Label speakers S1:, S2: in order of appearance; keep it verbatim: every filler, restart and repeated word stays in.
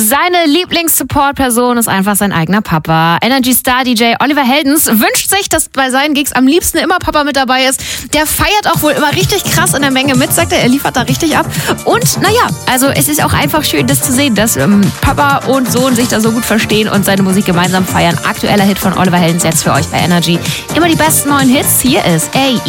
S1: Seine Lieblings-Support-Person ist einfach sein eigener Papa. Energy-Star-D J Oliver Heldens wünscht sich, dass bei seinen Gigs am liebsten immer Papa mit dabei ist. Der feiert auch wohl immer richtig krass in der Menge mit, sagt er. Er liefert da richtig ab. Und naja, also es ist auch einfach schön, das zu sehen, dass ähm, Papa und Sohn sich da so gut verstehen und seine Musik gemeinsam feiern. Aktueller Hit von Oliver Heldens jetzt für euch bei Energy. Immer die besten neuen Hits. Hier ist A